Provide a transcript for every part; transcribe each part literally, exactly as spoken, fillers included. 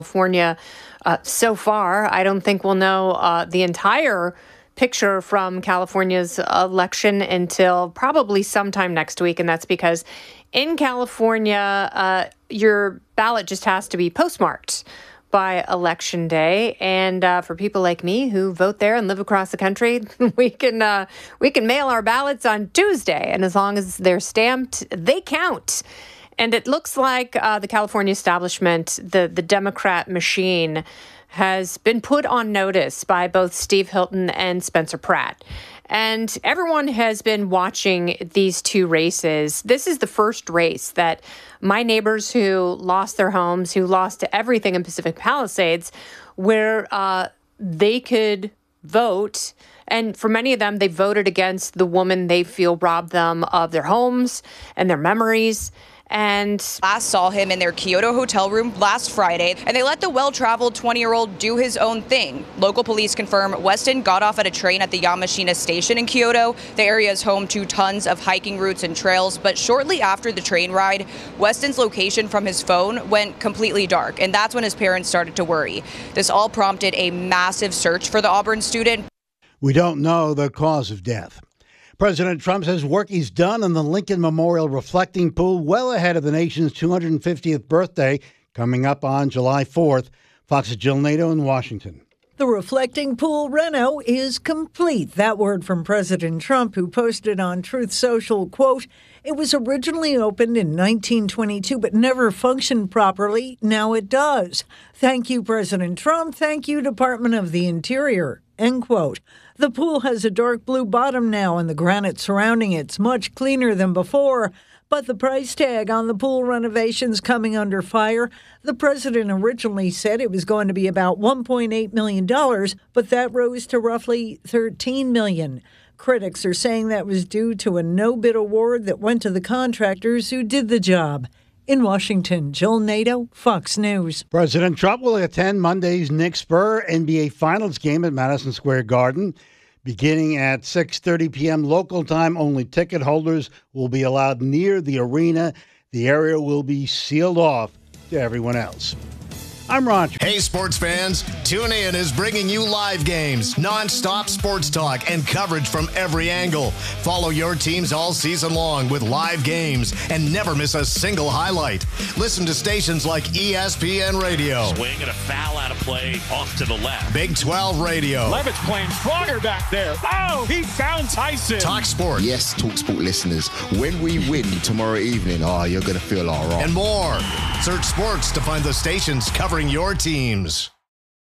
California uh, so far. I don't think we'll know uh, the entire picture from California's election until probably sometime next week. And that's because in California, uh, your ballot just has to be postmarked by Election Day. And uh, for people like me who vote there and live across the country, we can uh, we can mail our ballots on Tuesday. And as long as they're stamped, they count. And it looks like uh, the California establishment, the, the Democrat machine, has been put on notice by both Steve Hilton and Spencer Pratt. And everyone has been watching these two races. This is the first race that my neighbors who lost their homes, who lost everything in Pacific Palisades, where uh, they could vote. And for many of them, they voted against the woman they feel robbed them of their homes and their memories. And last saw him in their Kyoto hotel room last Friday, and they let the well-traveled twenty-year-old do his own thing. Local police confirm Weston got off at a train at the Yamashina station in Kyoto. The area is home to tons of hiking routes and trails, but shortly after the train ride, Weston's location from his phone went completely dark, and that's when his parents started to worry. This all prompted a massive search for the Auburn student. We don't know the cause of death. President Trump says work is done on the Lincoln Memorial Reflecting Pool well ahead of the nation's two hundred fiftieth birthday coming up on July fourth. Fox's Jill Nato in Washington. The Reflecting Pool reno is complete. That word from President Trump, who posted on Truth Social, quote, "It was originally opened in nineteen twenty-two, but never functioned properly. Now it does. Thank you, President Trump. Thank you, Department of the Interior," end quote. The pool has a dark blue bottom now, and the granite surrounding it's much cleaner than before. But the price tag on the pool renovation's coming under fire. The president originally said it was going to be about one point eight million dollars, but that rose to roughly thirteen million dollars. Critics are saying that was due to a no-bid award that went to the contractors who did the job. In Washington, Jill Nato, Fox News. President Trump will attend Monday's Knicks-Spurs N B A Finals game at Madison Square Garden. Beginning at six thirty p.m. local time, only ticket holders will be allowed near the arena. The area will be sealed off to everyone else. I'm Roger. Hey, sports fans. TuneIn is bringing you live games, nonstop sports talk, and coverage from every angle. Follow your teams all season long with live games and never miss a single highlight. Listen to stations like E S P N Radio. Swing and a foul out of play off to the left. Big twelve Radio. Levitt's playing stronger back there. Oh, he found Tyson. Talk Sport. Yes, Talk Sport listeners. When we win tomorrow evening, oh, you're going to feel all right. And more. Search sports to find the stations covering your teams.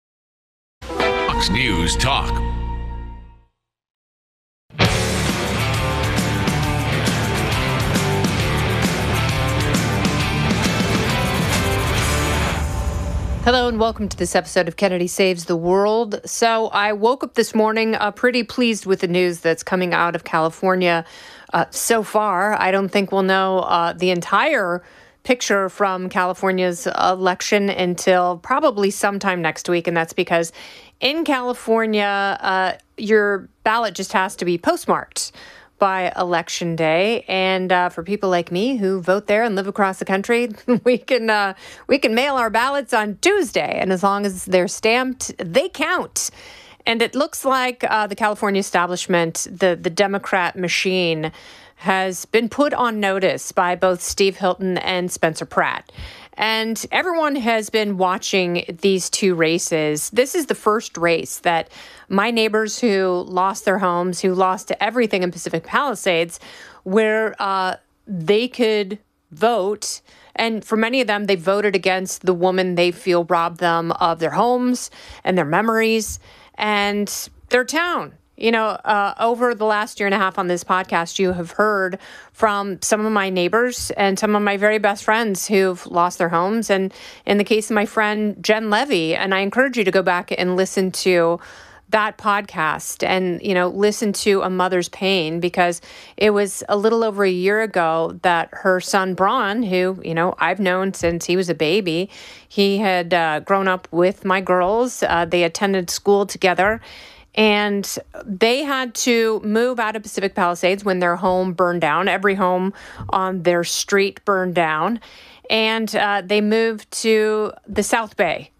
Fox News Talk. Hello and welcome to this episode of Kennedy Saves the World. So I woke up this morning uh, pretty pleased with the news that's coming out of California uh, so far. I don't think we'll know uh, the entire picture from California's election until probably sometime next week. And that's because in California, uh, your ballot just has to be postmarked by Election Day. And uh, for people like me who vote there and live across the country, we can uh, we can mail our ballots on Tuesday. And as long as they're stamped, they count. And it looks like uh, the California establishment, the, the Democrat machine, has been put on notice by both Steve Hilton and Spencer Pratt. And everyone has been watching these two races. This is the first race that my neighbors who lost their homes, who lost everything in Pacific Palisades, where uh, they could vote. And for many of them, they voted against the woman they feel robbed them of their homes and their memories and their town. You know, uh, over the last year and a half on this podcast, you have heard from some of my neighbors and some of my very best friends who've lost their homes. And in the case of my friend Jen Levy, and I encourage you to go back and listen to that podcast and, you know, listen to A Mother's Pain, because it was a little over a year ago that her son, Braun, who, you know, I've known since he was a baby, he had uh, grown up with my girls. Uh, they attended school together. And they had to move out of Pacific Palisades when their home burned down. Every home on their street burned down. And uh, they moved to the South Bay